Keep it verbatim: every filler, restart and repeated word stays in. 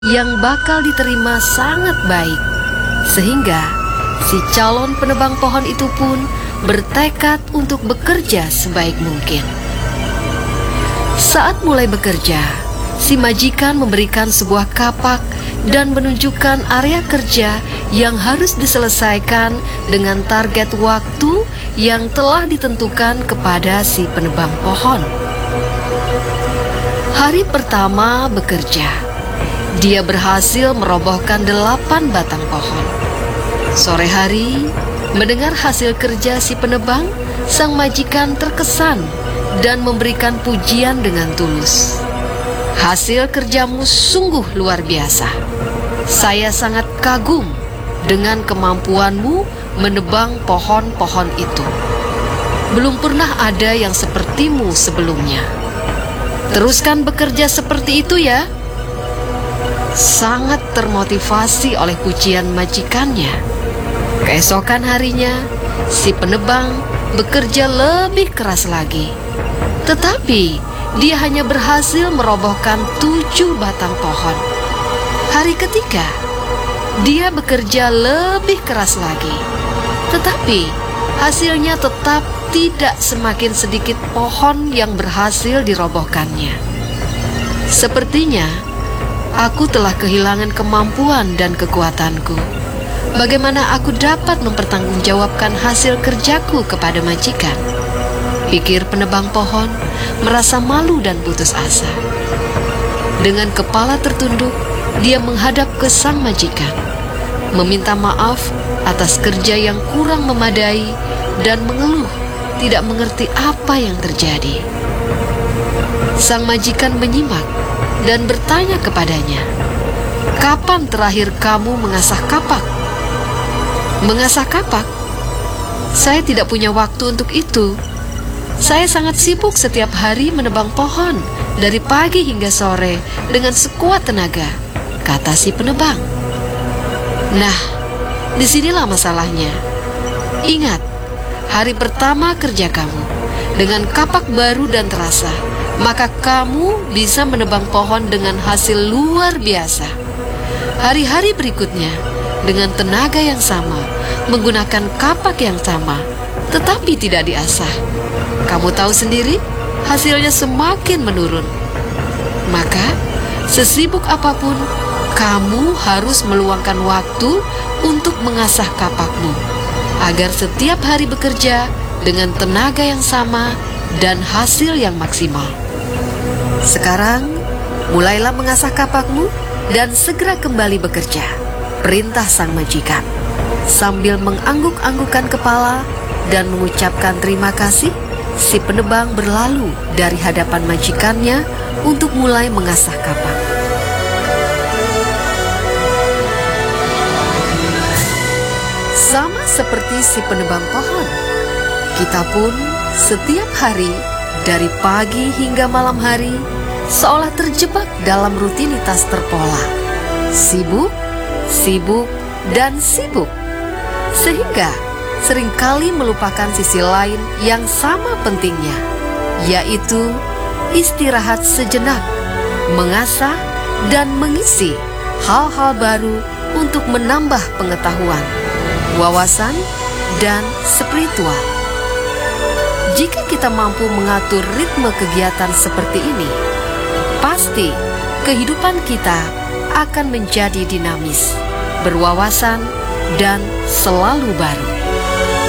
yang bakal diterima sangat baik. Sehingga si calon penebang pohon itu pun bertekad untuk bekerja sebaik mungkin. Saat mulai bekerja, si majikan memberikan sebuah kapak dan menunjukkan area kerja yang harus diselesaikan dengan target waktu yang telah ditentukan kepada si penebang pohon. Hari pertama bekerja, dia berhasil merobohkan delapan batang pohon. Sore hari, mendengar hasil kerja si penebang, sang majikan terkesan dan memberikan pujian dengan tulus. Hasil kerjamu sungguh luar biasa. Saya sangat kagum dengan kemampuanmu menebang pohon-pohon itu. Belum pernah ada yang sepertimu sebelumnya. Teruskan bekerja seperti itu ya. Sangat termotivasi oleh pujian majikannya. Keesokan harinya, si penebang bekerja lebih keras lagi. Tetapi dia hanya berhasil merobohkan tujuh batang pohon. Hari ketiga, dia bekerja lebih keras lagi. Tetapi hasilnya tetap tidak semakin sedikit pohon yang berhasil dirobohkannya. Sepertinya aku telah kehilangan kemampuan dan kekuatanku. Bagaimana aku dapat mempertanggungjawabkan hasil kerjaku kepada majikan? Pikir penebang pohon, merasa malu dan putus asa. Dengan kepala tertunduk, dia menghadap ke sang majikan, meminta maaf atas kerja yang kurang memadai dan mengeluh tidak mengerti apa yang terjadi. Sang majikan menyimak dan bertanya kepadanya, "Kapan terakhir kamu mengasah kapak?" "Mengasah kapak? Saya tidak punya waktu untuk itu. Saya sangat sibuk setiap hari menebang pohon dari pagi hingga sore dengan sekuat tenaga," kata si penebang. Nah, disinilah masalahnya. Ingat, hari pertama kerja kamu dengan kapak baru dan terasa, maka kamu bisa menebang pohon dengan hasil luar biasa. Hari-hari berikutnya, dengan tenaga yang sama, menggunakan kapak yang sama, tetapi tidak diasah, kamu tahu sendiri, hasilnya semakin menurun. Maka, sesibuk apapun, kamu harus meluangkan waktu untuk mengasah kapakmu, agar setiap hari bekerja dengan tenaga yang sama dan hasil yang maksimal. Sekarang, mulailah mengasah kapakmu dan segera kembali bekerja, perintah sang majikan. Sambil mengangguk-anggukkan kepala dan mengucapkan terima kasih, si penebang berlalu dari hadapan majikannya untuk mulai mengasah kapak. Sama seperti si penebang pohon, kita pun setiap hari dari pagi hingga malam hari seolah terjebak dalam rutinitas terpola. Sibuk, sibuk, dan sibuk. Sehingga seringkali melupakan sisi lain yang sama pentingnya, yaitu istirahat sejenak, mengasah dan mengisi hal-hal baru untuk menambah pengetahuan, wawasan, dan spiritual. Jika kita mampu mengatur ritme kegiatan seperti ini, pasti kehidupan kita akan menjadi dinamis, berwawasan, dan selalu baru.